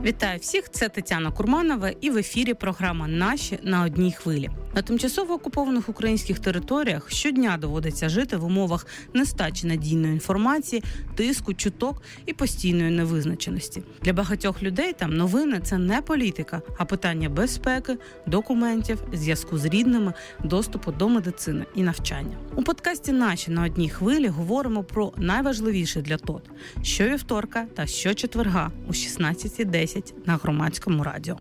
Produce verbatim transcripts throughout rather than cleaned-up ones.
Вітаю всіх, це Тетяна Курманова і в ефірі програма «Наші на одній хвилі». На тимчасово окупованих українських територіях щодня доводиться жити в умовах нестачі надійної інформації, тиску, чуток і постійної невизначеності. Для багатьох людей там новини – це не політика, а питання безпеки, документів, зв'язку з рідними, доступу до медицини і навчання. У подкасті «Наші на одній хвилі» говоримо про найважливіше для ТОТ – щовівторка та щочетверга о шістнадцята десять на Громадському радіо.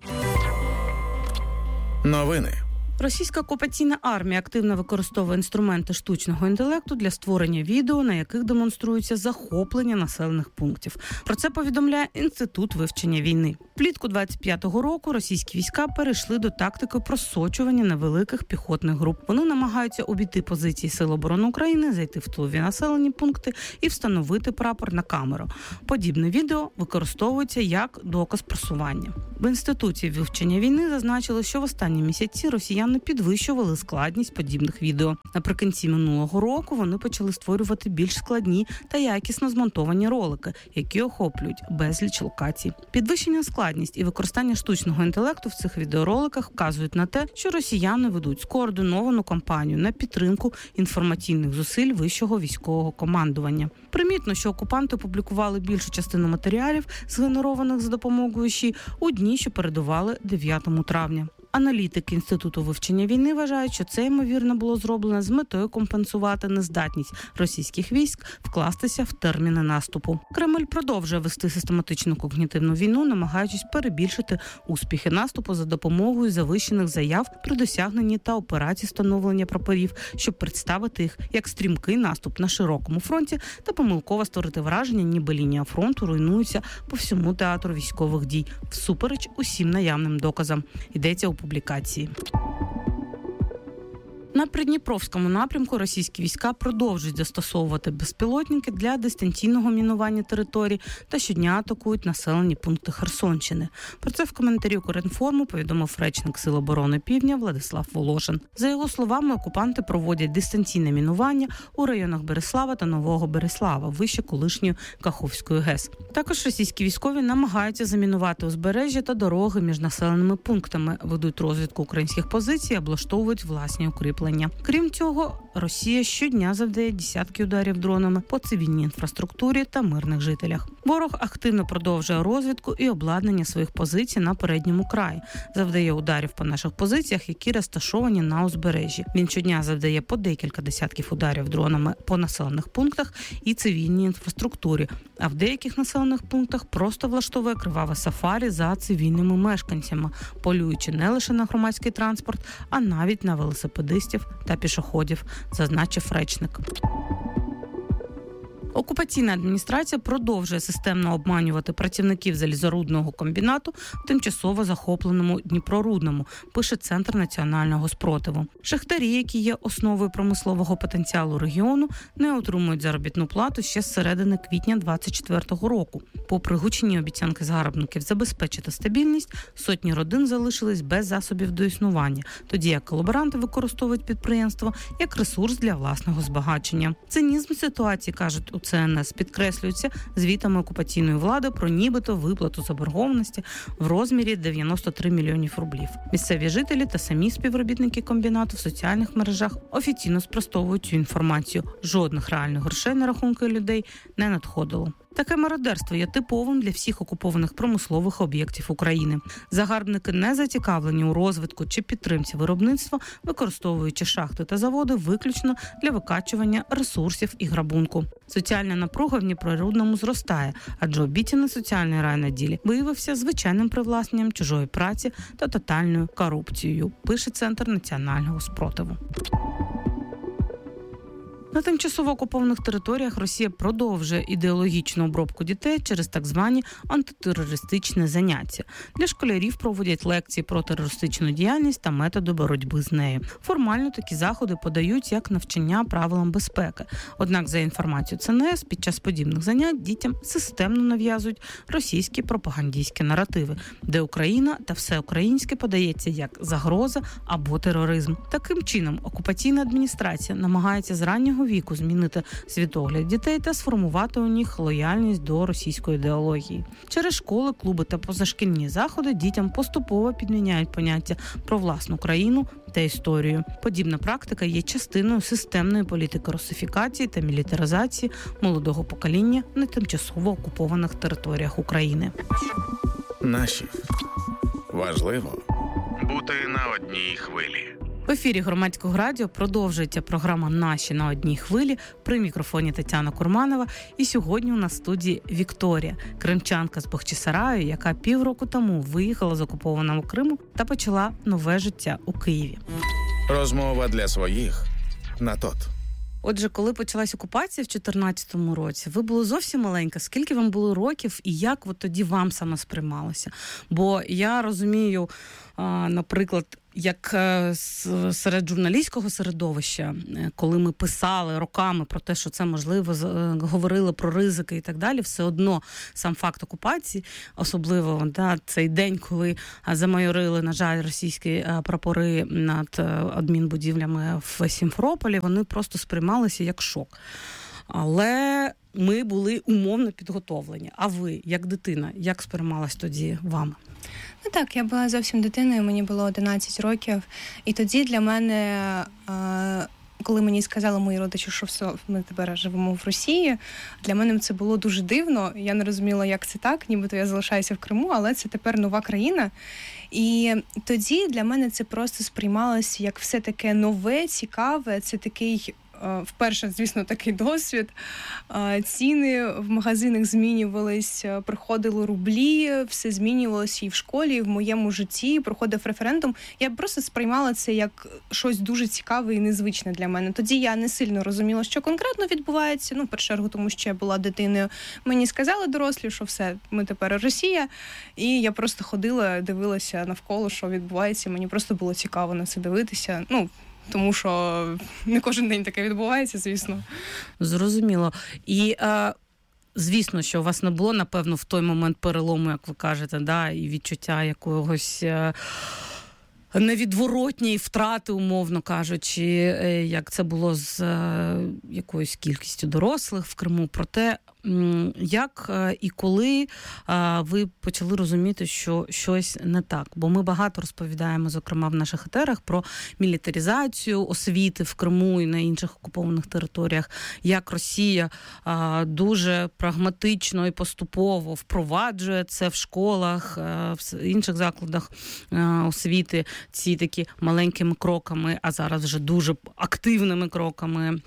Новини. Російська окупаційна армія активно використовує інструменти штучного інтелекту для створення відео, на яких демонструється захоплення населених пунктів. Про це повідомляє Інститут вивчення війни. Влітку двадцять п'ятого року російські війська перейшли до тактики просочування невеликих піхотних груп. Вони намагаються обійти позиції Сил оборони України, зайти в тилові населені пункти і встановити прапор на камеру. Подібне відео використовується як доказ просування. В Інституті вивчення війни зазначили, що в останні місяці росіяни підвищували складність подібних відео. Наприкінці минулого року вони почали створювати більш складні та якісно змонтовані ролики, які охоплюють безліч локацій. Підвищення складність і використання штучного інтелекту в цих відеороликах вказують на те, що росіяни ведуть скоординовану кампанію на підтримку інформаційних зусиль вищого військового командування. Примітно, що окупанти опублікували більшу частину матеріалів, згенерованих за допомогою ШІ, у дні, що передували дев'ятого травня. Аналітики Інституту вивчення війни вважають, що це, ймовірно, було зроблено з метою компенсувати нездатність російських військ вкластися в терміни наступу. Кремль продовжує вести систематичну когнітивну війну, намагаючись перебільшити успіхи наступу за допомогою завищених заяв при досягненні та операції встановлення прапорів, щоб представити їх як стрімкий наступ на широкому фронті та помилково створити враження, ніби лінія фронту руйнується по всьому театру військових дій, всупереч усім наявним доказам. Йдеться у публікації. На Придніпровському напрямку російські війська продовжують застосовувати безпілотники для дистанційного мінування територій та щодня атакують населені пункти Херсонщини. Про це в коментарі Укрінформу повідомив речник Сил оборони Півдня Владислав Волошин. За його словами, окупанти проводять дистанційне мінування у районах Береслава та Нового Береслава, вище колишньої Каховської ГЕС. Також російські військові намагаються замінувати узбережжя та дороги між населеними пунктами, ведуть розвідку українських позицій і облаштовують власні укріплення. Крім цього, Росія щодня завдає десятки ударів дронами по цивільній інфраструктурі та мирних жителях. Ворог активно продовжує розвідку і обладнання своїх позицій на передньому краї, завдає ударів по наших позиціях, які розташовані на узбережжі. Він щодня завдає по декілька десятків ударів дронами по населених пунктах і цивільній інфраструктурі, а в деяких населених пунктах просто влаштовує криваве сафарі за цивільними мешканцями, полюючи не лише на громадський транспорт, а навіть на велосипедистів та пішоходів, зазначив речник. Окупаційна адміністрація продовжує системно обманювати працівників залізорудного комбінату в тимчасово захопленому Дніпрорудному, пише Центр національного спротиву. Шахтарі, які є основою промислового потенціалу регіону, не отримують заробітну плату ще з середини квітня двадцять четвертого року. Попри гучні обіцянки загарбників забезпечити стабільність, сотні родин залишились без засобів до існування, тоді як колаборанти використовують підприємство як ресурс для власного збагачення. Цинізм ситуації, кажуть у Це ен ес, підкреслюється звітами окупаційної влади про нібито виплату заборгованості в розмірі дев'яносто три мільйонів рублів. Місцеві жителі та самі співробітники комбінату в соціальних мережах офіційно спростовують цю інформацію. Жодних реальних грошей на рахунки людей не надходило. Таке мародерство є типовим для всіх окупованих промислових об'єктів України. Загарбники не зацікавлені у розвитку чи підтримці виробництва, використовуючи шахти та заводи виключно для викачування ресурсів і грабунку. Соціальна напруга в Дніпрорудному зростає, адже обіцяний соціальний рай на ділі виявився звичайним привласненням чужої праці та тотальною корупцією, пише Центр національного спротиву. На тимчасово окупованих територіях Росія продовжує ідеологічну обробку дітей через так звані антитерористичні заняття. Для школярів проводять лекції про терористичну діяльність та методи боротьби з нею. Формально такі заходи подають як навчання правилам безпеки. Однак, за інформацією це ен ес, під час подібних занять дітям системно нав'язують російські пропагандистські наративи, де Україна та все українське подається як загроза або тероризм. Таким чином, окупаційна адміністрація намагається з раннього шкільного віку змінити світогляд дітей та сформувати у них лояльність до російської ідеології. Через школи, клуби та позашкільні заходи дітям поступово підміняють поняття про власну країну та історію. Подібна практика є частиною системної політики русифікації та мілітаризації молодого покоління на тимчасово окупованих територіях України. Наші. Важливо бути на одній хвилі. В ефірі Громадського радіо продовжується програма «Наші на одній хвилі». При мікрофоні Тетяна Курманова. І сьогодні у нас в студії Вікторія, кримчанка з Бахчисараю, яка півроку тому виїхала з окупованого Криму та почала нове життя у Києві. Розмова для своїх на тот. Отже, коли почалась окупація в чотирнадцятому році, ви були зовсім маленька. Скільки вам було років і як от тоді вам саме сприймалося? Бо я розумію, наприклад, як серед журналістського середовища, коли ми писали роками про те, що це можливо, говорили про ризики і так далі, все одно сам факт окупації, особливо да, цей день, коли замайорили, на жаль, російські прапори над адмінбудівлями в Сімферополі, вони просто сприймалися як шок. Але ми були умовно підготовлені. А ви, як дитина, як сприймалась тоді вами? Ну так, я була зовсім дитиною, мені було одинадцять років. І тоді для мене, коли мені сказали мої родичі, що все, ми тепер живемо в Росії, для мене це було дуже дивно. Я не розуміла, як це так, нібито я залишаюся в Криму, але це тепер нова країна. І тоді для мене це просто сприймалося як все таке нове, цікаве, це такий... Вперше, звісно, такий досвід. Ціни в магазинах змінювались, приходили рублі, все змінювалося і в школі, і в моєму житті, проходив референдум. Я просто сприймала це як щось дуже цікаве і незвичне для мене. Тоді я не сильно розуміла, що конкретно відбувається. Ну, в першу чергу, тому що я була дитиною. Мені сказали дорослі, що все, ми тепер Росія. І я просто ходила, дивилася навколо, що відбувається. Мені просто було цікаво на це дивитися. Ну, тому що не кожен день таке відбувається, звісно. Зрозуміло. І, е, звісно, що у вас не було, напевно, в той момент перелому, як ви кажете, да, і відчуття якогось е, невідворотньої втрати, умовно кажучи, е, як це було з е, якоюсь кількістю дорослих в Криму. Проте, як і коли ви почали розуміти, що щось не так? Бо ми багато розповідаємо, зокрема в наших етерах, про мілітаризацію освіти в Криму і на інших окупованих територіях, як Росія дуже прагматично і поступово впроваджує це в школах, в інших закладах освіти, ці такі маленькими кроками, а зараз вже дуже активними кроками,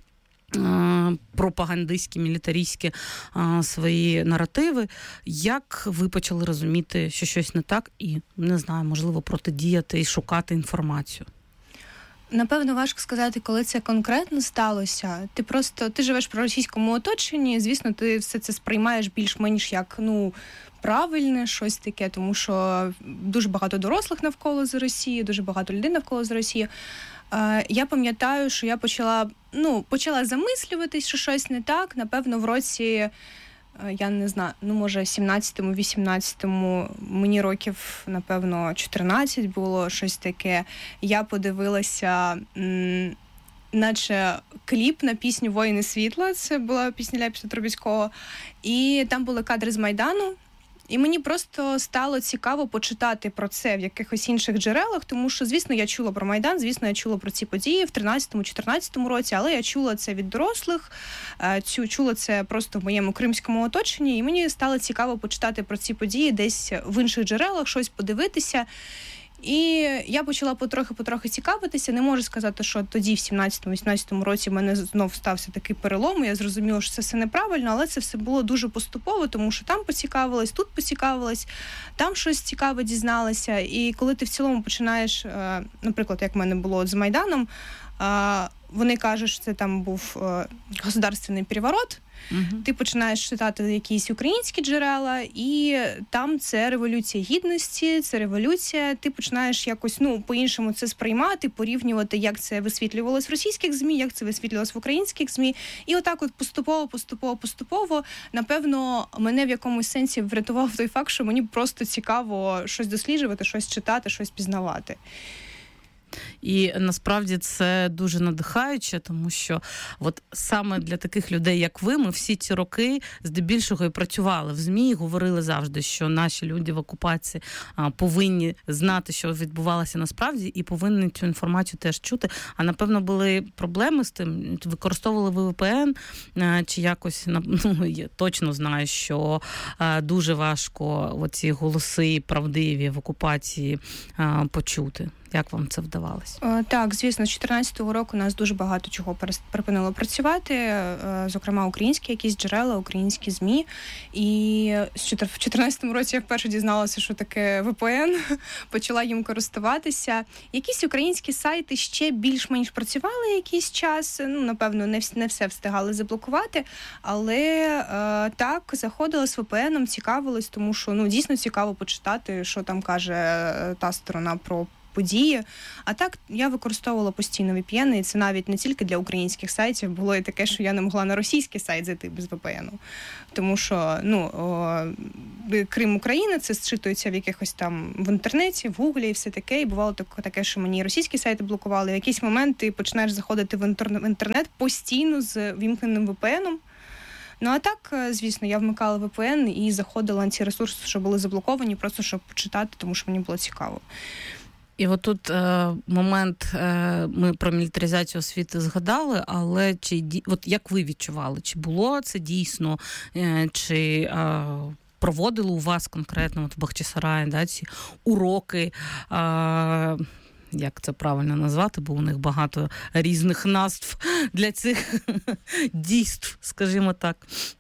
пропагандистські, мілітаристські а, свої наративи. Як ви почали розуміти, що щось не так і, не знаю, можливо, протидіяти і шукати інформацію? Напевно, важко сказати, коли це конкретно сталося. Ти просто, ти живеш в російському оточенні, звісно, ти все це сприймаєш більш-менш як, ну, правильне, щось таке, тому що дуже багато дорослих навколо з Росії, дуже багато людей навколо з Росії. Я пам'ятаю, що я почала, ну, почала замислюватись, що щось не так. Напевно, в році, я не знаю, ну, може, сімнадцятому-вісімнадцятому, мені років, напевно, чотирнадцять було, щось таке. Я подивилася, м- наче кліп на пісню «Воїни світла», це була пісня Ляпіса Трубецького, і там були кадри з Майдану. І мені просто стало цікаво почитати про це в якихось інших джерелах, тому що, звісно, я чула про Майдан, звісно, я чула про ці події в тринадцятому-чотирнадцятому році, але я чула це від дорослих, чула це просто в моєму кримському оточенні, і мені стало цікаво почитати про ці події десь в інших джерелах, щось подивитися. І я почала потрохи-потрохи цікавитися. Не можу сказати, що тоді, в сімнадцятому-вісімнадцятому році, в мене знов стався такий перелом. Я зрозуміла, що це все неправильно, але це все було дуже поступово, тому що там поцікавилась, тут поцікавилась, там щось цікаве дізналася. І коли ти в цілому починаєш, наприклад, як в мене було з Майданом, вони кажуть, що це там був государственний переворот. Uh-huh. Ти починаєш читати якісь українські джерела, і там це революція гідності, це революція. Ти починаєш якось, ну, по-іншому це сприймати, порівнювати, як це висвітлювалось в російських ЗМІ, як це висвітлювалось в українських ЗМІ. І отак от поступово, поступово, поступово, напевно, мене в якомусь сенсі врятував той факт, що мені просто цікаво щось досліджувати, щось читати, щось пізнавати. І насправді це дуже надихаюче, тому що от саме для таких людей, як ви, ми всі ці роки здебільшого і працювали в ЗМІ, і говорили завжди, що наші люди в окупації повинні знати, що відбувалося насправді, і повинні цю інформацію теж чути. А напевно були проблеми з тим? Використовували ви ве пе ен, чи якось, ну, я точно знаю, що дуже важко оці голоси правдиві в окупації почути. Як вам це вдавалося? Так, звісно, з чотирнадцятого року у нас дуже багато чого припинило працювати, зокрема українські якісь джерела, українські ЗМІ. І в чотирнадцятому році я вперше дізналася, що таке ве пе ен, почала їм користуватися. Якісь українські сайти ще більш-менш працювали якийсь час, ну, напевно, не, не все встигали заблокувати, але так, заходила з ве пе еном, цікавилась, тому що, ну, дійсно цікаво почитати, що там каже та сторона про події. А так, я використовувала постійно ве пе ен, і це навіть не тільки для українських сайтів. Було і таке, що я не могла на російський сайт зайти без ве пе ену. Тому що, ну, о, Крим Україна, це зчитується в якихось там в інтернеті, в Гуглі і все таке. І бувало таке, що мені російські сайти блокували. В якийсь момент ти починаєш заходити в інтернет постійно з вімкненим ве пе еном. Ну, а так, звісно, я вмикала ве пе ен і заходила на ці ресурси, що були заблоковані, просто щоб почитати, тому що мені було цікаво. І от тут е, момент, е, ми про мілітаризацію освіти згадали, але чи от як ви відчували, чи було це дійсно, е, чи е, проводили у вас конкретно от в Бахчисараї, да, ці уроки, е, як це правильно назвати, бо у них багато різних назв для цих дійств, скажімо так.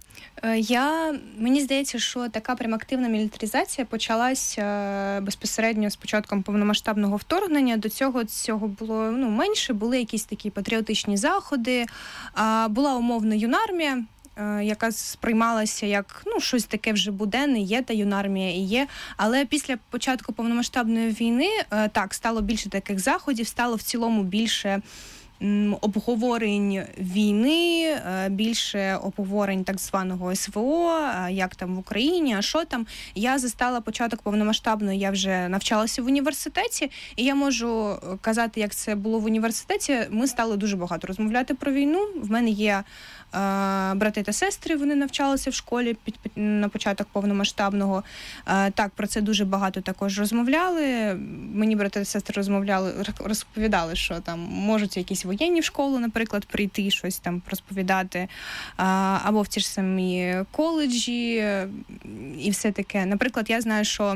Я, мені здається, що така прям активна мілітаризація почалася безпосередньо з початком повномасштабного вторгнення. До цього цього було, ну, менше, були якісь такі патріотичні заходи, була умовно юнармія, яка сприймалася як, ну, щось таке вже буденне, є та юнармія і є. Але після початку повномасштабної війни, так, стало більше таких заходів, стало в цілому більше обговорень війни, більше обговорень так званого ес ве о, як там в Україні, а що там. Я застала початок повномасштабної, я вже навчалася в університеті, і я можу казати, як це було в університеті. Ми стали дуже багато розмовляти про війну. В мене є брати та сестри, вони навчалися в школі під, під, на початок повномасштабного. Так, про це дуже багато також розмовляли. Мені брати та сестри розмовляли, розповідали, що там можуть якісь воєнні в школу, наприклад, прийти, щось там розповідати, або в ті ж самі коледжі і все таке. Наприклад, я знаю, що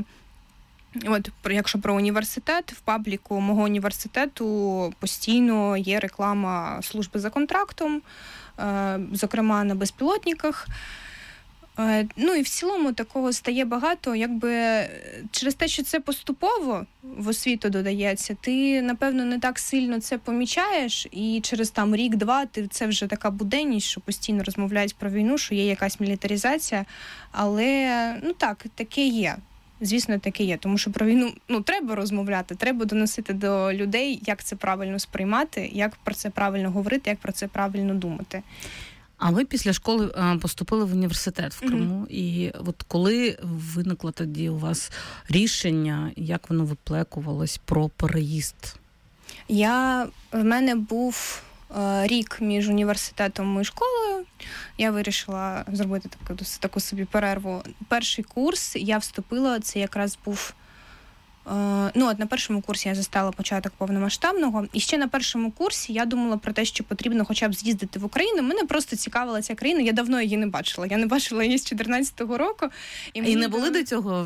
от, якщо про університет, в пабліку мого університету постійно є реклама служби за контрактом, зокрема на безпілотниках. Ну і в цілому такого стає багато, якби через те, що це поступово в освіту додається, ти, напевно, не так сильно це помічаєш, і через там рік-два ти це вже така буденність, що постійно розмовляють про війну, що є якась мілітаризація, але, ну так, таке є. Звісно, таке є, тому що про війну, ну, треба розмовляти, треба доносити до людей, як це правильно сприймати, як про це правильно говорити, як про це правильно думати. А ви після школи поступили в університет в Криму, mm-hmm. і от коли виникло тоді у вас рішення, як воно виплекувалось про переїзд? Я, в мене був е, рік між університетом і школою. Я вирішила зробити таку, таку собі перерву. Перший курс я вступила, це якраз був Ну, от на першому курсі я застала початок повномасштабного. І ще на першому курсі я думала про те, що потрібно хоча б з'їздити в Україну. Мене просто цікавила ця країна. Я давно її не бачила. Я не бачила її з чотирнадцятого року. І, і не були до цього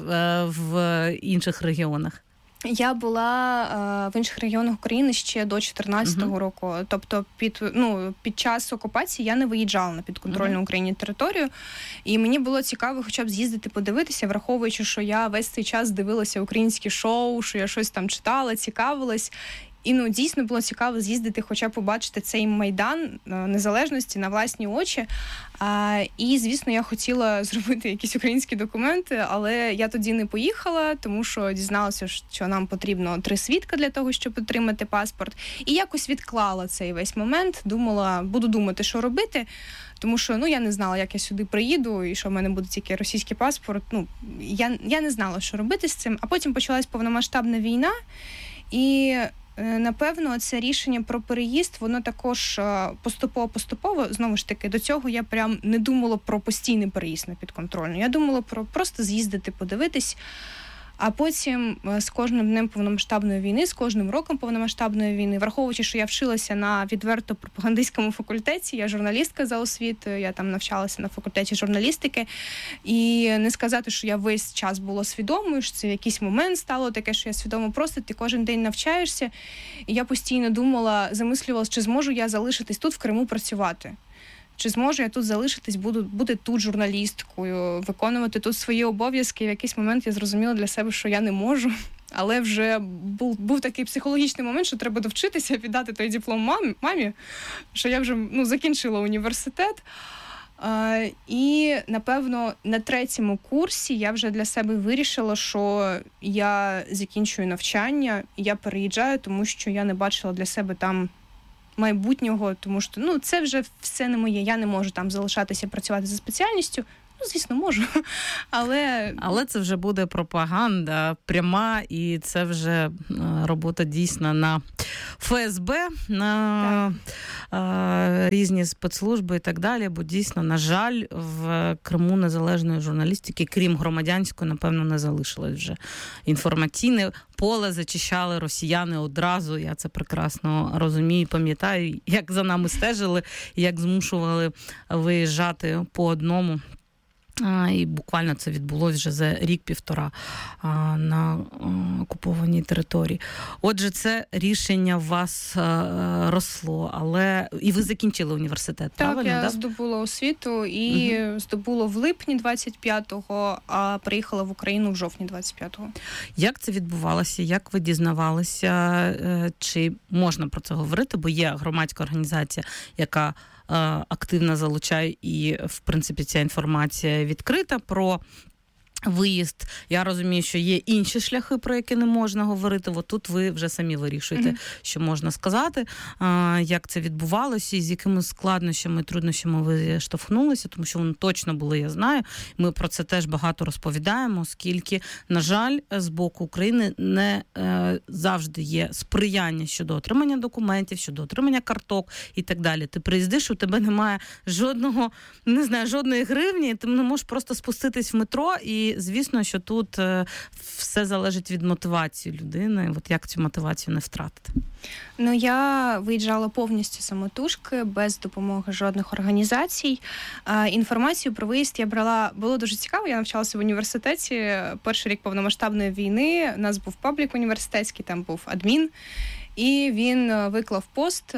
в інших регіонах? Я була е, в інших регіонах України ще до чотирнадцятого uh-huh. року. Тобто під, ну, під час окупації я не виїжджала на підконтрольну uh-huh. Україні територію. І мені було цікаво хоча б з'їздити, подивитися, враховуючи, що я весь цей час дивилася українські шоу, що я щось там читала, цікавилась. І, ну, дійсно було цікаво з'їздити, хоча б побачити цей Майдан Незалежності на власні очі. А, і, звісно, я хотіла зробити якісь українські документи, але я тоді не поїхала, тому що дізналася, що нам потрібно три свідка для того, щоб отримати паспорт. І якось відклала цей весь момент. Думала, буду думати, що робити. Тому що, ну, я не знала, як я сюди приїду, і що в мене буде тільки російський паспорт. Ну, я, я не знала, що робити з цим. А потім почалась повномасштабна війна, і напевно, це рішення про переїзд, воно також поступово-поступово, знову ж таки, до цього я прям не думала про постійний переїзд на підконтрольну. Я думала про просто з'їздити, подивитись. А потім з кожним днем повномасштабної війни, з кожним роком повномасштабної війни, враховуючи, що я вчилася на відверто пропагандистському факультеті, я журналістка за освітою, я там навчалася на факультеті журналістики, і не сказати, що я весь час була свідомою, що це в якийсь момент стало таке, що я свідомо, просто ти кожен день навчаєшся, і я постійно думала, замислювалася, чи зможу я залишитись тут в Криму працювати. Чи зможу я тут залишитись, буду бути тут журналісткою, виконувати тут свої обов'язки. І в якийсь момент я зрозуміла для себе, що я не можу. Але вже був, був такий психологічний момент, що треба довчитися, віддати той диплом мамі, мамі що я вже ну, закінчила університет. А, і, напевно, на третьому курсі я вже для себе вирішила, що я закінчую навчання, і я переїжджаю, тому що я не бачила для себе там майбутнього, тому що ну, це вже все не моє. Я не можу там залишатися працювати за спеціальністю. Ну, звісно, можу. Але... Але це вже буде пропаганда пряма, і це вже робота дійсно на ФСБ, на а, різні спецслужби і так далі, бо дійсно, на жаль, в Криму незалежної журналістики, крім громадянської, напевно, не залишилось вже. Інформаційне поле зачищали росіяни одразу, я це прекрасно розумію, пам'ятаю, як за нами стежили, як змушували виїжджати по одному. А, і буквально це відбулося вже за рік-півтора а, на а, окупованій території. Отже, це рішення в вас а, росло, але і ви закінчили університет, так, правильно? Так, я да? здобула освіту і угу. здобула в липні двадцять п'ятого, а приїхала в Україну в жовтні двадцять п'ятого. Як це відбувалося? Як ви дізнавалися? Чи можна про це говорити? Бо є громадська організація, яка активно залучає, і, в принципі, ця інформація відкрита про виїзд. Я розумію, що є інші шляхи, про які не можна говорити. От тут ви вже самі вирішуєте, mm-hmm. що можна сказати, як це відбувалося і з якими складнощами, труднощами ви штовхнулися, тому що вони точно були, я знаю. Ми про це теж багато розповідаємо, оскільки, на жаль, з боку України не завжди є сприяння щодо отримання документів, щодо отримання карток і так далі. Ти приїздиш, у тебе немає жодного, не знаю, жодної гривні, ти не можеш просто спуститись в метро і І, звісно, що тут все залежить від мотивації людини. От як цю мотивацію не втратити? Ну, я виїжджала повністю самотужки, без допомоги жодних організацій. А, інформацію про виїзд я брала, було дуже цікаво, я навчалася в університеті. Перший рік повномасштабної війни, у нас був паблік університетський, там був адмін. І він виклав пост,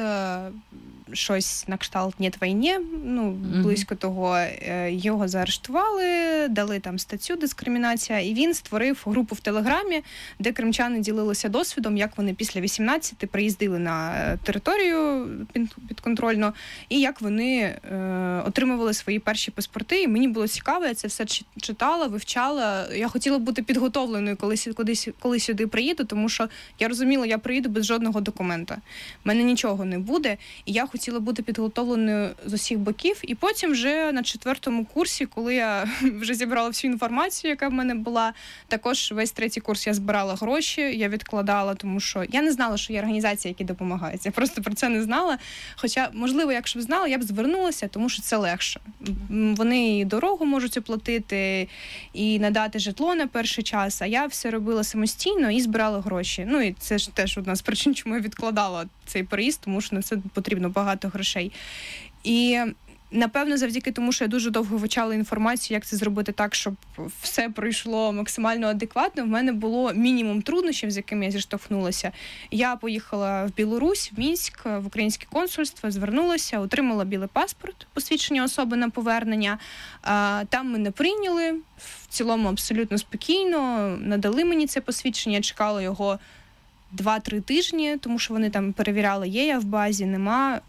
щось на кшталт «Нет війні», ну, близько mm-hmm. того. Його заарештували, дали там статтю «Дискримінація», і він створив групу в Телеграмі, де кримчани ділилися досвідом, як вони після вісімнадцяти приїздили на територію підконтрольну, і як вони е, отримували свої перші паспорти. І мені було цікаво, я це все читала, вивчала. Я хотіла бути підготовленою, коли, коли, коли сюди приїду, тому що я розуміла, я приїду без жодного документа. У мене нічого не буде, і я хотіла бути підготовленою з усіх боків. І потім вже на четвертому курсі, коли я вже зібрала всю інформацію, яка в мене була, також весь третій курс я збирала гроші, я відкладала, тому що я не знала, що є організації, які допомагають. Я просто про це не знала. Хоча, можливо, якщо б знала, я б звернулася, тому що це легше. Вони і дорогу можуть оплатити, і надати житло на перший час, а я все робила самостійно і збирала гроші. Ну, і це ж теж одна з причин, чому я відкладала цей переїзд, тому що на це потрібно багато грошей. І, напевно, завдяки тому, що я дуже довго вивчала інформацію, як це зробити так, щоб все пройшло максимально адекватно, в мене було мінімум труднощів, з якими я зіштовхнулася. Я поїхала в Білорусь, в Мінськ, в українське консульство, звернулася, отримала білий паспорт, посвідчення особи на повернення. Там мене прийняли, в цілому абсолютно спокійно, надали мені це посвідчення, я чекала його два-три тижні, тому що вони там перевіряли, є я в базі, нема.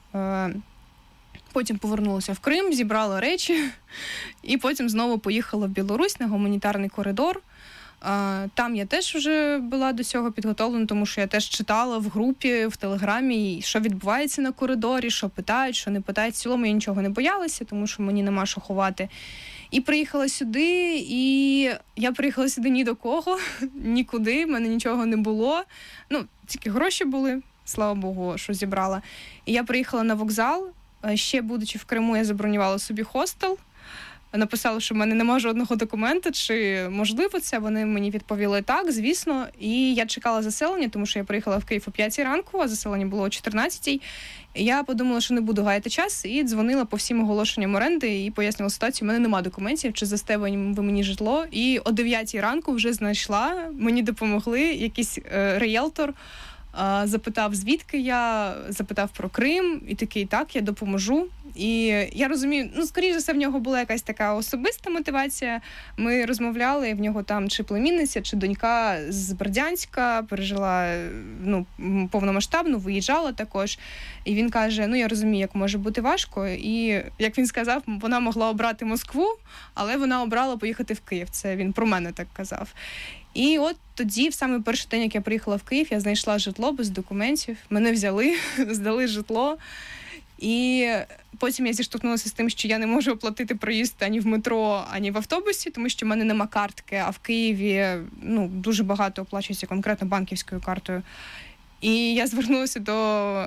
Потім повернулася в Крим, зібрала речі і потім знову поїхала в Білорусь на гуманітарний коридор. Там я теж вже була до цього підготовлена, тому що я теж читала в групі, в Телеграмі, що відбувається на коридорі, що питають, що не питають. В цілому я нічого не боялася, тому що мені нема що ховати. І приїхала сюди, і я приїхала сюди ні до кого, нікуди, в мене нічого не було. Ну, тільки гроші були, слава Богу, що зібрала. І я приїхала на вокзал, ще будучи в Криму, я забронювала собі хостел. Написала, що в мене немає жодного документа, чи можливо це. Вони мені відповіли так, звісно. І я чекала заселення, тому що я приїхала в Київ о п'ятій ранку, а заселення було о чотирнадцятій. Я подумала, що не буду гаяти час, і дзвонила по всім оголошенням оренди і пояснила ситуацію. У мене немає документів, чи здасте ви мені житло. І о дев'ятій ранку вже знайшла, мені допомогли якийсь е, ріелтор. Запитав, звідки я, запитав про Крим, і такий, так, я допоможу. І я розумію, ну, скоріше за все, в нього була якась така особиста мотивація. Ми розмовляли, і в нього там чи племінниця, чи донька з Бердянська, пережила, ну, повномасштабну, виїжджала також. І він каже, ну, я розумію, як може бути важко. І, як він сказав, вона могла обрати Москву, але вона обрала поїхати в Київ. Це він про мене так казав. І от тоді, в саме перший день, як я приїхала в Київ, я знайшла житло без документів. Мене взяли, здали житло. І потім я зіштовхнулася з тим, що я не можу оплатити проїзд ані в метро, ані в автобусі, тому що в мене нема картки, а в Києві, ну, дуже багато оплачується конкретно банківською картою. І я звернулася до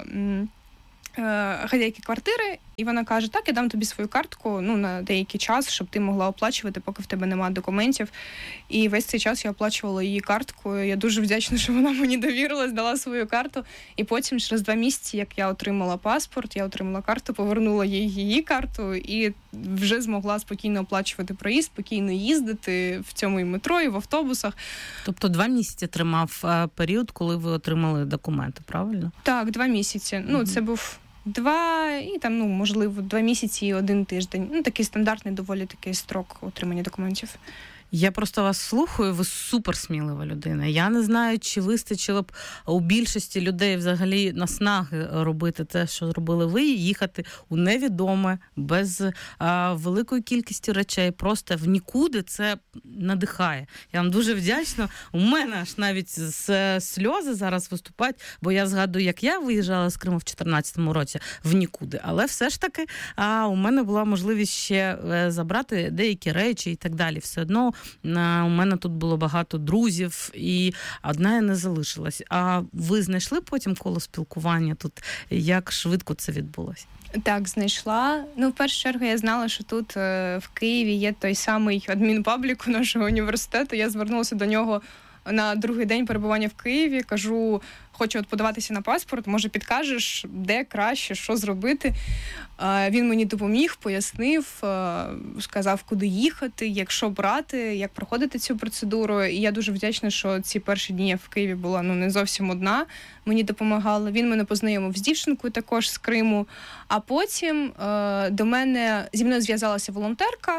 хазяйки квартири, і вона каже, так, я дам тобі свою картку, ну, на деякий час, щоб ти могла оплачувати, поки в тебе немає документів. І весь цей час я оплачувала її картку. Я дуже вдячна, що вона мені довірилась, дала свою карту. І потім, через два місяці, як я отримала паспорт, я отримала карту, повернула їй її карту і вже змогла спокійно оплачувати проїзд, спокійно їздити в цьому і метро, і в автобусах. Тобто два місяці тримав а, період, коли ви отримали документи, правильно? Так, два місяці. Mm-hmm. Ну, це був Два, і там, ну, можливо, два місяці і один тиждень. Ну, такий стандартний, доволі такий строк отримання документів. Я просто вас слухаю, ви суперсмілива людина. Я не знаю, чи вистачило б у більшості людей взагалі наснаги робити те, що зробили ви, їхати у невідоме, без а, великої кількості речей, просто в нікуди. Це надихає. Я вам дуже вдячна. У мене аж навіть з сльози зараз виступають, бо я згадую, як я виїжджала з Криму в чотирнадцятому році в нікуди. Але все ж таки а, у мене була можливість ще забрати деякі речі і так далі. Все одно у мене тут було багато друзів, і одна я не залишилась. А ви знайшли потім коло спілкування тут? Як швидко це відбулося? Так, знайшла. Ну, в першу чергу я знала, що тут в Києві є той самий адмінпаблік нашого університету. Я звернулася до нього на другий день перебування в Києві. Кажу, хочу от подаватися на паспорт, може підкажеш, де краще, що зробити. Він мені допоміг, пояснив, сказав, куди їхати, як що брати, як проходити цю процедуру. І я дуже вдячна, що ці перші дні я в Києві була, ну, не зовсім одна. Мені допомагала. Він мене познайомив з дівчинкою також з Криму. А потім до мене, зі мною зв'язалася волонтерка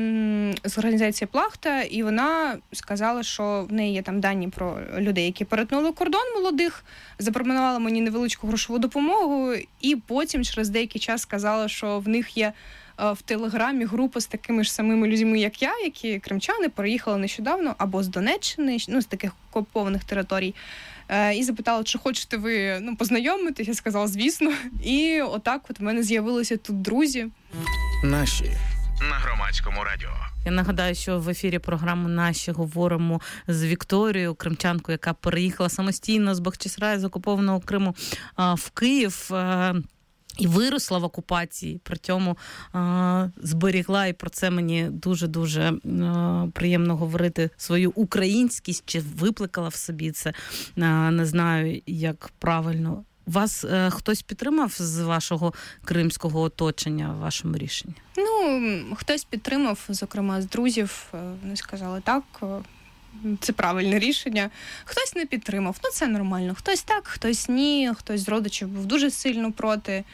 з організації «Плахта», і вона сказала, що в неї є там дані про людей, які перетнули кордон, молодих, запропонувала мені невеличку грошову допомогу, і потім через деякий час сказала, що в них є в Телеграмі група з такими ж самими людьми, як я, які кримчани, переїхали нещодавно або з Донеччини, ну, з таких окупованих територій, і запитала, чи хочете ви, ну, познайомитись. Я сказала, звісно. І отак от в мене з'явилися тут друзі. Наші на Громадському радіо. Я нагадаю, що в ефірі програми «Наші» говоримо з Вікторією, кримчанкою, яка переїхала самостійно з Бахчисараю, з окупованого Криму в Київ і виросла в окупації, при цьому зберігла, і про це мені дуже-дуже приємно говорити, свою українськість, чи викликала в собі це, не знаю, як правильно. Вас е, хтось підтримав з вашого кримського оточення в вашому рішенні? Ну, хтось підтримав, зокрема, з друзів. Вони сказали, так, це правильне рішення. Хтось не підтримав, ну це нормально. Хтось так, хтось ні, хтось з родичів був дуже сильно проти.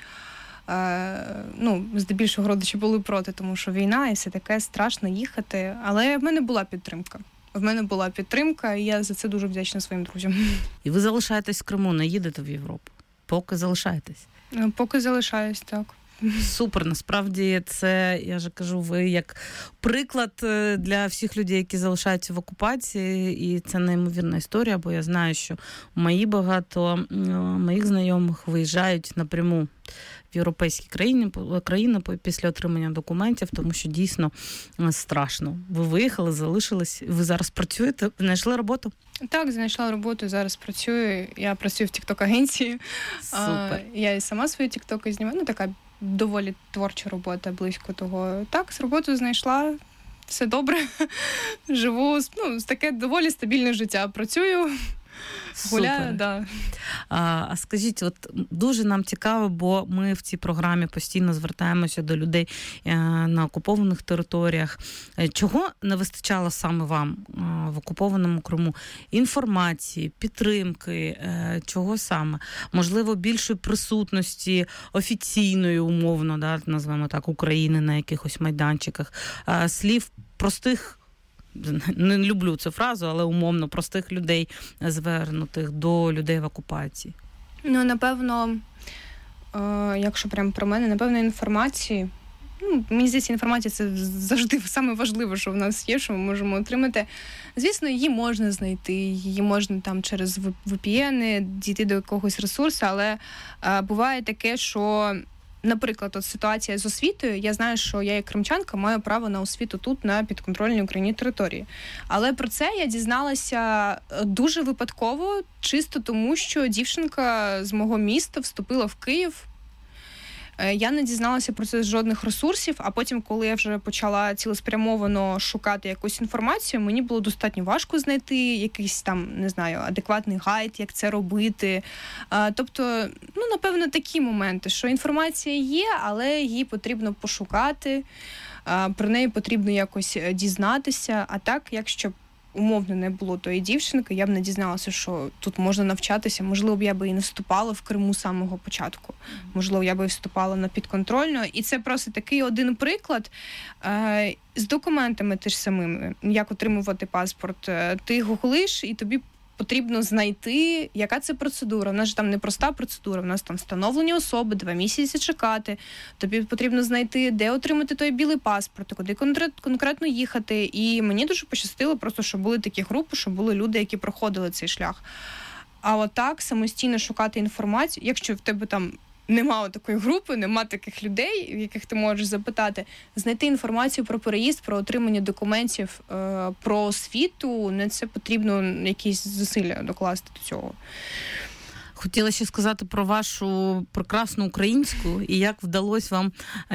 Е, ну, здебільшого родичі були проти, тому що війна і все таке, страшно їхати. Але в мене була підтримка. В мене була підтримка, і я за це дуже вдячна своїм друзям. І ви залишаєтесь в Криму, не їдете в Європу? Поки залишаєтесь? Поки залишаюсь, так. Супер, насправді це, я ж кажу, ви як приклад для всіх людей, які залишаються в окупації, і це неймовірна історія, бо я знаю, що мої багато моїх знайомих виїжджають напряму в європейські країни, країни після отримання документів, тому що дійсно страшно. Ви виїхали, залишились, ви зараз працюєте, знайшли роботу? Так, знайшла роботу, зараз працюю. Я працюю в тікток-агенції. Супер. Я і сама свої тіктоки знімаю, ну така доволі творча робота, близько того. Так, з роботу знайшла, все добре, живу, ну, таке доволі стабільне життя. Працюю, гуляю, да. А, а скажіть, от дуже нам цікаво, бо ми в цій програмі постійно звертаємося до людей е, на окупованих територіях. Чого не вистачало саме вам е, в окупованому Криму? Інформації, підтримки, е, чого саме? Можливо, більшої присутності офіційної, умовно, да, назвемо так, України на якихось майданчиках, е, слів простих, не люблю цю фразу, але умовно простих людей, звернутих до людей в окупації? Ну, напевно, е, якщо прямо про мене, напевно, інформації. Ну, мені здається, інформація – це завжди саме важливе, що в нас є, що ми можемо отримати. Звісно, її можна знайти, її можна там через ві пі ен дійти до якогось ресурсу, але е, буває таке, що, наприклад, от ситуація з освітою, я знаю, що я як кримчанка маю право на освіту тут, на підконтрольній Україні території. Але про це я дізналася дуже випадково, чисто тому, що дівчинка з мого міста вступила в Київ. Я не дізналася про це з жодних ресурсів, а потім, коли я вже почала цілеспрямовано шукати якусь інформацію, мені було достатньо важко знайти якийсь там, не знаю, адекватний гайд, як це робити. Тобто, ну, напевно, такі моменти, що інформація є, але її потрібно пошукати, про неї потрібно якось дізнатися, а так, якщо умовно не було тої дівчинки, я б не дізналася, що тут можна навчатися. Можливо, б я би і не вступала в Криму з самого початку. Можливо, я би і вступала на підконтрольну. І це просто такий один приклад. Е, з документами ти ж самими, як отримувати паспорт. Ти гуглиш, і тобі потрібно знайти, яка це процедура. У нас ж там не проста процедура, у нас там встановлені особи, два місяці чекати. Тобі потрібно знайти, де отримати той білий паспорт, куди конкретно їхати. І мені дуже пощастило просто, що були такі групи, що були люди, які проходили цей шлях. А отак самостійно шукати інформацію, якщо в тебе там нема такої групи, нема таких людей, в яких ти можеш запитати, знайти інформацію про переїзд, про отримання документів, е, про освіту, не це потрібно якісь зусилля докласти до цього. Хотіла ще сказати про вашу прекрасну українську і як вдалося вам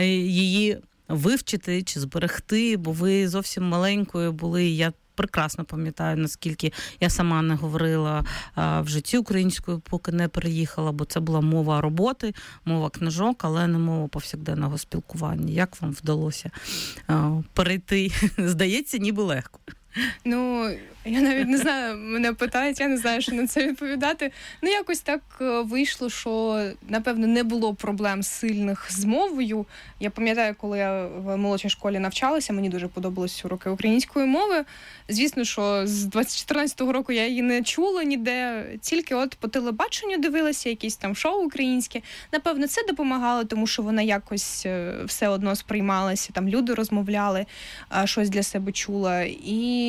її вивчити чи зберегти, бо ви зовсім маленькою були, я прекрасно пам'ятаю, наскільки я сама не говорила а, в житті українською, поки не переїхала, бо це була мова роботи, мова книжок, але не мова повсякденного спілкування. Як вам вдалося а, перейти? Здається, ніби легко. Ну, я навіть не знаю, мене питають, я не знаю, що на це відповідати. Ну, якось так вийшло, що, напевно, не було проблем сильних з мовою. Я пам'ятаю, коли я в молодшій школі навчалася, мені дуже подобалися уроки української мови. Звісно, що з двадцять чотирнадцятого року я її не чула ніде, тільки от по телебаченню дивилася, якісь там шоу українське. Напевно, це допомагало, тому що вона якось все одно сприймалася, там люди розмовляли, щось для себе чула. І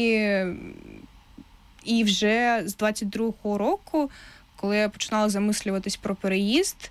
І вже з двадцять другого року, коли я починала замислюватись про переїзд,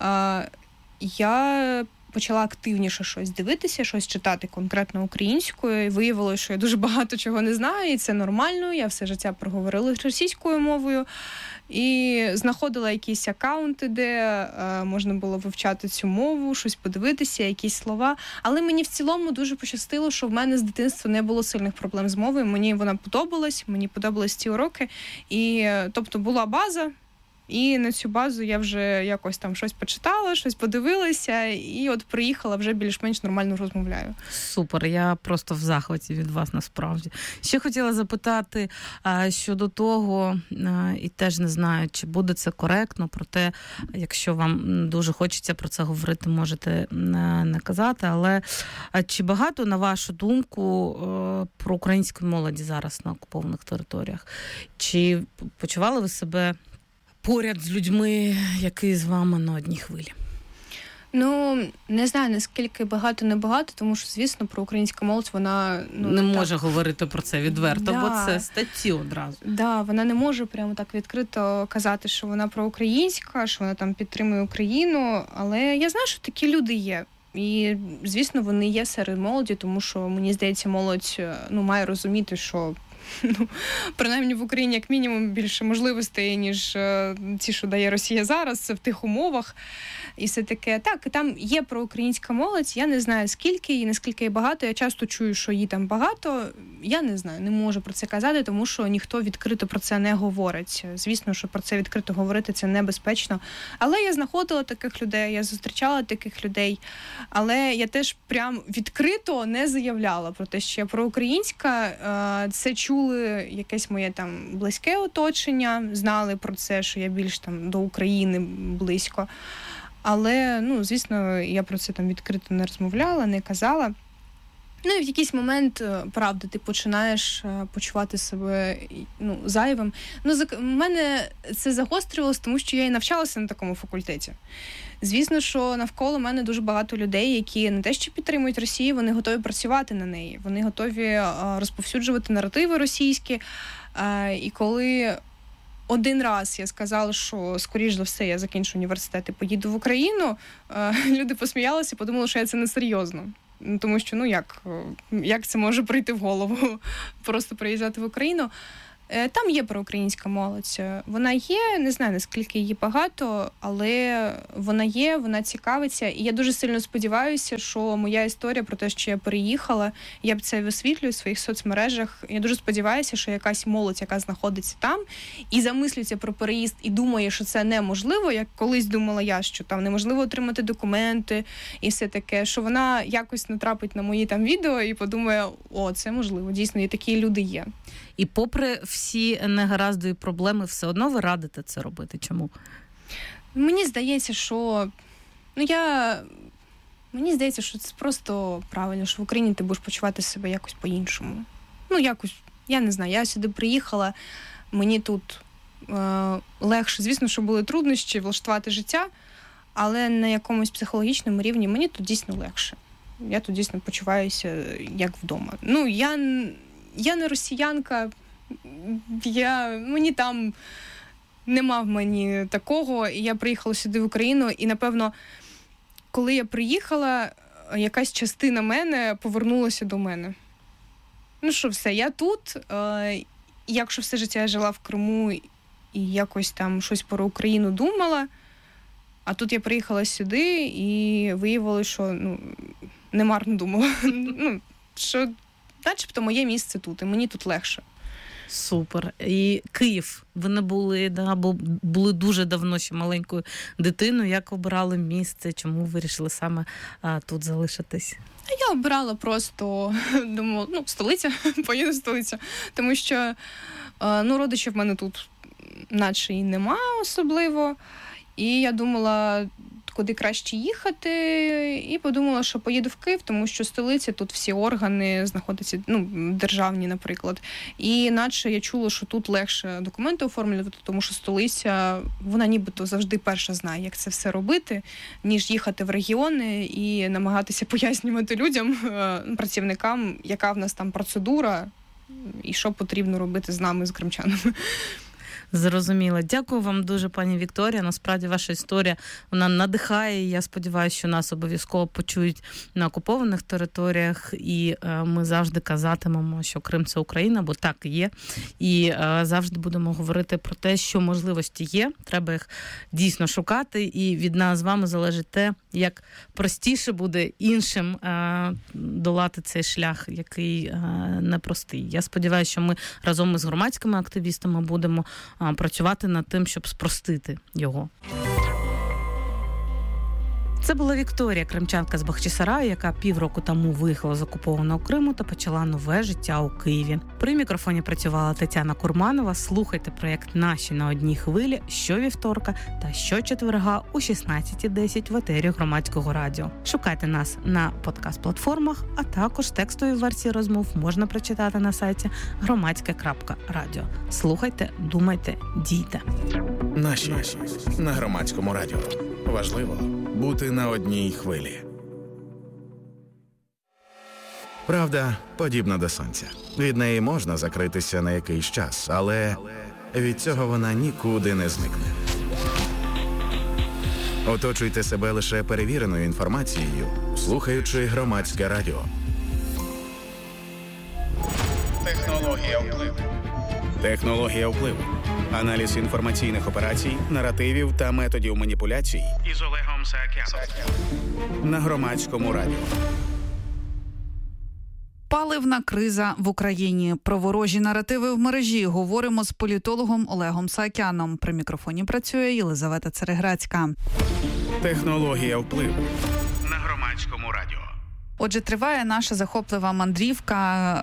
я почала активніше щось дивитися, щось читати конкретно українською. І виявилося, що я дуже багато чого не знаю, і це нормально. Я все життя проговорила російською мовою. І знаходила якісь акаунти, де е, можна було вивчати цю мову, щось подивитися, якісь слова. Але мені в цілому дуже пощастило, що в мене з дитинства не було сильних проблем з мовою. Мені вона подобалась, мені подобались ці уроки. І, тобто, була база, і на цю базу я вже якось там щось почитала, щось подивилася, і от приїхала, вже більш-менш нормально розмовляю. Супер, я просто в захваті від вас насправді. Ще хотіла запитати а, щодо того, а, і теж не знаю, чи буде це коректно, проте, якщо вам дуже хочеться про це говорити, можете не, не казати, але а, чи багато, на вашу думку, а, про українську молоді зараз на окупованих територіях? Чи почували ви себе поряд з людьми, які з вами на одній хвилі? Ну, не знаю, наскільки багато-небагато, тому що, звісно, про українську молодь вона... Ну, не так... може говорити про це відверто, да. бо це статті одразу. Так, да, вона не може прямо так відкрито казати, що вона проукраїнська, що вона там підтримує Україну, але я знаю, що такі люди є. І, звісно, вони є серед молоді, тому що, мені здається, молодь ну, має розуміти, що ну, принаймні в Україні як мінімум більше можливостей, ніж е, ті, що дає Росія зараз, в тих умовах. І все таке. Так, там є проукраїнська молодь, я не знаю, скільки і наскільки є багато. Я часто чую, що її там багато. Я не знаю, не можу про це казати, тому що ніхто відкрито про це не говорить. Звісно, що про це відкрито говорити це небезпечно. Але я знаходила таких людей, я зустрічала таких людей. Але я теж прям відкрито не заявляла про те, що я проукраїнська. Це чули якесь моє там близьке оточення, знали про це, що я більш там до України близько. Але, ну, звісно, я про це там відкрито не розмовляла, не казала. Ну, і в якийсь момент, правда, ти починаєш почувати себе, ну, зайвим. Ну, в мене це загострювалося, тому що я і навчалася на такому факультеті. Звісно, що навколо мене дуже багато людей, які не те, що підтримують Росію, вони готові працювати на неї. Вони готові розповсюджувати наративи російські. І коли один раз я сказала, що, скоріш за все, я закінчу університет і поїду в Україну, люди посміялися і подумали, що я це несерйозно. Тому що, ну, як, як це може прийти в голову, просто приїжджати в Україну. Там є проукраїнська молодь. Вона є, не знаю, наскільки її багато, але вона є, вона цікавиться. І я дуже сильно сподіваюся, що моя історія про те, що я переїхала, я б це висвітлюю в своїх соцмережах. Я дуже сподіваюся, що якась молодь, яка знаходиться там, і замислюється про переїзд, і думає, що це неможливо, як колись думала я, що там неможливо отримати документи і все таке, що вона якось натрапить на мої там відео і подумає, о, це можливо, дійсно, і такі люди є. І попри всі негаразди і проблеми, все одно ви радите це робити? Чому? Мені здається, що... Ну, я... Мені здається, що це просто правильно, що в Україні ти будеш почувати себе якось по-іншому. Ну, якось, я не знаю, я сюди приїхала, мені тут е- легше. Звісно, що були труднощі влаштувати життя, але на якомусь психологічному рівні мені тут дійсно легше. Я тут дійсно почуваюся як вдома. Ну, я... Я не росіянка, я, мені там нема в мені такого, і я приїхала сюди в Україну, і, напевно, коли я приїхала, якась частина мене повернулася до мене. Ну що, все, я тут, е, якщо все життя я жила в Криму і якось там щось про Україну думала, а тут я приїхала сюди і виявилося, що, ну, не марно думала, ну, що... Начебто моє місце тут, і мені тут легше. Супер. І Київ. Ви не були, да, бо були дуже давно ще маленькою дитиною. Як обирали місце? Чому вирішили саме а, тут залишитись? Я обирала просто, думала, ну, столиця, поїду в столицю. Тому що, ну, родичів в мене тут наче і нема особливо. І я думала, куди краще їхати, і подумала, що поїду в Київ, тому що столиця, тут всі органи знаходяться, ну, державні, наприклад. І наче я чула, що тут легше документи оформлювати, тому що столиця, вона нібито завжди перша знає, як це все робити, ніж їхати в регіони і намагатися пояснювати людям, працівникам, яка в нас там процедура і що потрібно робити з нами, з кримчанами. Зрозуміло. Дякую вам дуже, пані Вікторія. Насправді, ваша історія, вона надихає. Я сподіваюся, що нас обов'язково почують на окупованих територіях. І е, ми завжди казатимемо, що Крим – це Україна, бо так і є. І е, завжди будемо говорити про те, що можливості є. Треба їх дійсно шукати. І від нас з вами залежить те, як простіше буде іншим е, долати цей шлях, який е, непростий. Я сподіваюся, що ми разом із громадськими активістами будемо працювати над тим, щоб спростити його. Це була Вікторія, кримчанка з Бахчисараю, яка півроку тому виїхала з окупованого Криму та почала нове життя у Києві. При мікрофоні працювала Тетяна Курманова. Слухайте проєкт «Наші на одній хвилі» щовівторка та щочетверга о шістнадцята десять в етері Громадського радіо. Шукайте нас на подкаст-платформах, а також текстові версії розмов можна прочитати на сайті громадське крапка радіо. Слухайте, думайте, дійте. Наші на Громадському радіо. Важливо бути на одній хвилі. Правда подібна до сонця. Від неї можна закритися на якийсь час, але від цього вона нікуди не зникне. Оточуйте себе лише перевіреною інформацією, слухаючи Громадське радіо. Технологія впливу. Технологія впливу. Аналіз інформаційних операцій, наративів та методів маніпуляцій із Олегом Саакяном на Громадському радіо. Паливна криза в Україні. Про ворожі наративи в мережі говоримо з політологом Олегом Саакяном. При мікрофоні працює Єлизавета Цереграцька. Технологія впливу на Громадському радіо. Отже, триває наша захоплива мандрівка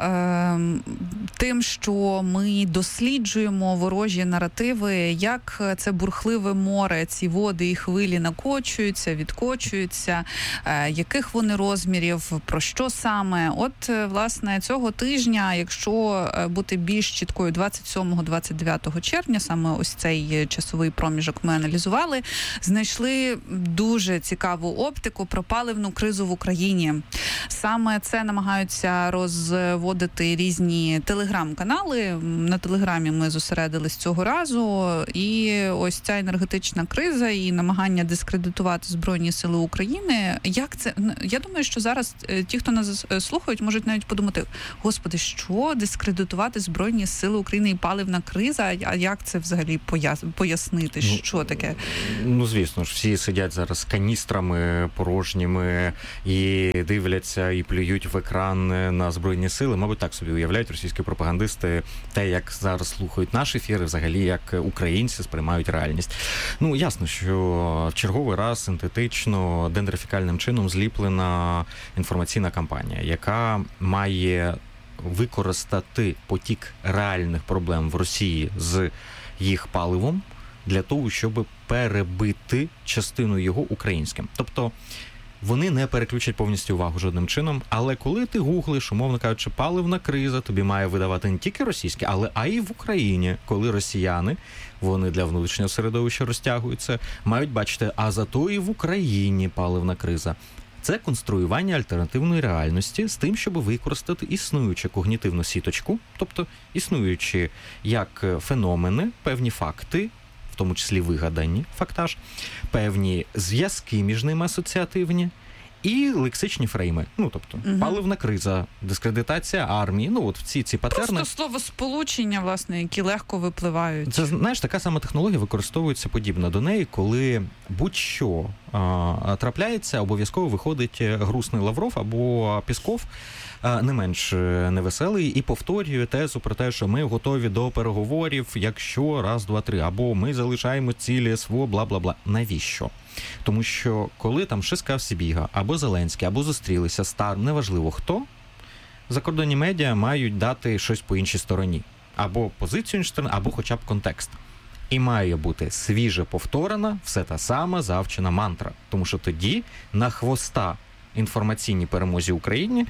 е, тим, що ми досліджуємо ворожі наративи, як це бурхливе море, ці води і хвилі накочуються, відкочуються, е, яких вони розмірів, про що саме. От, власне, цього тижня, якщо бути більш чіткою, двадцять сьомого - двадцять дев'ятого червня, саме ось цей часовий проміжок ми аналізували, знайшли дуже цікаву оптику про паливну кризу в Україні. Саме це намагаються розводити різні телеграм-канали. На телеграмі ми зосередились цього разу. І ось ця енергетична криза і намагання дискредитувати Збройні Сили України. Як це? Я думаю, що зараз ті, хто нас слухають, можуть навіть подумати: Господи, що дискредитувати Збройні Сили України і паливна криза? А як це взагалі пояснити? Ну, що таке? Ну, звісно ж, всі сидять зараз з каністрами порожніми і дивляться і плюють в екран на Збройні Сили. Мабуть, так собі уявляють російські пропагандисти те, як зараз слухають наш ефір, і взагалі, як українці сприймають реальність. Ну, ясно, що в черговий раз синтетично, дендрифікальним чином зліплена інформаційна кампанія, яка має використати потік реальних проблем в Росії з їх паливом для того, щоб перебити частину його українським. Тобто, вони не переключать повністю увагу жодним чином, але коли ти гуглиш, умовно кажучи, паливна криза, тобі має видавати не тільки російське, але а й в Україні, коли росіяни, вони для внутрішнього середовища розтягуються, мають бачити, а зато і в Україні паливна криза. Це конструювання альтернативної реальності з тим, щоб використати існуючу когнітивну сіточку, тобто існуючі як феномени, певні факти, в тому числі вигадані, фактаж, певні зв'язки між ними асоціативні і лексичні фрейми. Ну, тобто, угу. Паливна криза, дискредитація армії, ну, от всі ці патерни. Просто словосполучення, власне, які легко випливають. Це, знаєш, така сама технологія використовується подібна до неї, коли будь-що а, трапляється, обов'язково виходить грустний Лавров або Пісков, не менш невеселий, і повторює тезу про те, що ми готові до переговорів, якщо раз, два, три, або ми залишаємо цілі СВО, бла-бла-бла. Навіщо? Тому що коли там Шиска Сибіга, або Зеленський, або зустрілися стар, неважливо хто, закордонні медіа мають дати щось по іншій стороні. Або позицію іншої сторони, або хоча б контекст. І має бути свіже повторена все та сама завчена мантра. Тому що тоді на хвоста інформаційній перемозі Україні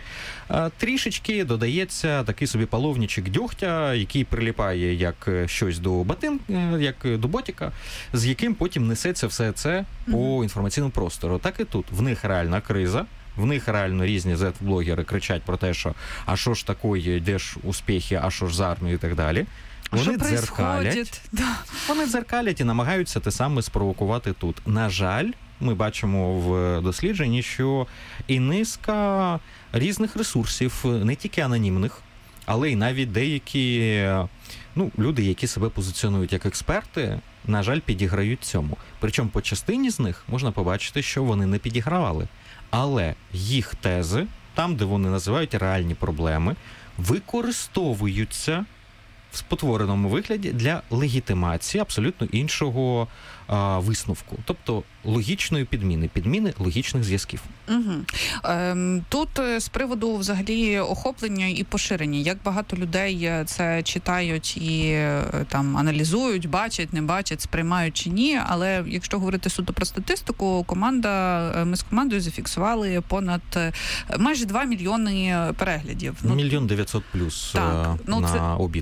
трішечки додається такий собі половничок дьогтя, який приліпає як щось до ботин, як до ботика, з яким потім несеться все це по інформаційному простору. Так і тут. В них реальна криза, в них реально різні зет-блогери кричать про те, що а що ж такое, де ж успіхи, а що ж з армією і так далі. Вони дзеркалять, да. вони дзеркалять і намагаються те саме спровокувати тут. На жаль, ми бачимо в дослідженні, що і низка різних ресурсів, не тільки анонімних, але й навіть деякі ну, люди, які себе позиціонують як експерти, на жаль, підіграють цьому. Причому по частині з них можна побачити, що вони не підігравали. Але їх тези, там, де вони називають реальні проблеми, використовуються в спотвореному вигляді для легітимації абсолютно іншого а, висновку. Тобто логічної підміни, підміни логічних зв'язків. Угу. Ем, тут з приводу взагалі охоплення і поширення. Як багато людей це читають і там аналізують, бачать, не бачать, сприймають чи ні. Але якщо говорити суто про статистику, команда, ми з командою зафіксували понад майже два мільйони переглядів. Мільйон дев'ятсот плюс так, ну, на це, обід.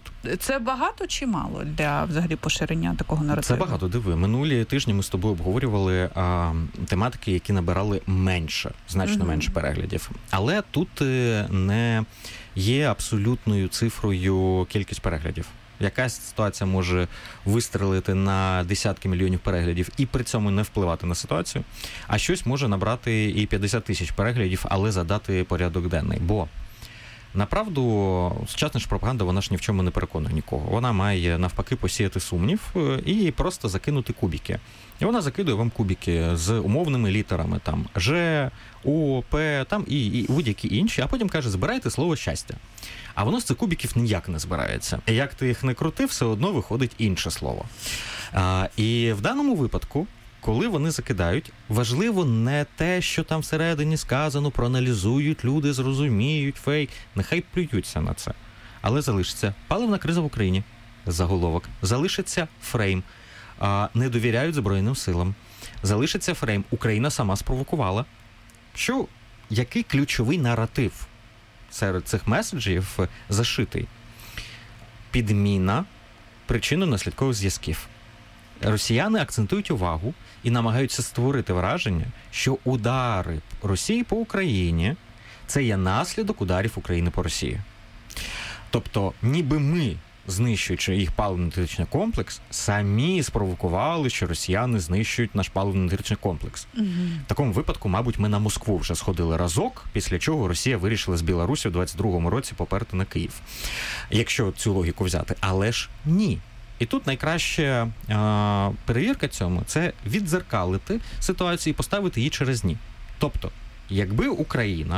Це багато чи мало для взагалі поширення такого наративу? Це багато. Диви. Минулі тижні ми з тобою обговорювали а, тематики, які набирали менше, значно mm-hmm. менше переглядів. Але тут не є абсолютною цифрою кількість переглядів. Якась ситуація може вистрелити на десятки мільйонів переглядів і при цьому не впливати на ситуацію, а щось може набрати і п'ятдесят тисяч переглядів, але задати порядок денний. Бо, направду, сучасна ж пропаганда, вона ж ні в чому не переконує нікого. Вона має, навпаки, посіяти сумнів і просто закинути кубики. І вона закидує вам кубики з умовними літерами, там, Ж, О, П, там, і, і будь-які інші, а потім каже, збирайте слово «щастя». А воно з цих кубиків ніяк не збирається. І як ти їх не крути, все одно виходить інше слово. А, і в даному випадку, коли вони закидають, важливо не те, що там всередині сказано, проаналізують люди, зрозуміють, фейк. Нехай плюються на це. Але залишиться паливна криза в Україні, заголовок. Залишиться фрейм. А, не довіряють Збройним силам. Залишиться фрейм. Україна сама спровокувала. Що, який ключовий наратив серед цих меседжів зашитий? Підміна причинно-наслідкових зв'язків. Росіяни акцентують увагу і намагаються створити враження, що удари Росії по Україні – це є наслідок ударів України по Росії. Тобто, ніби ми, знищуючи їх паливно-енергетичний комплекс, самі спровокували, що росіяни знищують наш паливно-енергетичний комплекс. Угу. В такому випадку, мабуть, ми на Москву вже сходили разок, після чого Росія вирішила з Білорусі в двадцять другому році поперти на Київ. Якщо цю логіку взяти. Але ж ні. І тут найкраща а, перевірка цьому – це віддзеркалити ситуацію і поставити її через «ні». Тобто, якби Україна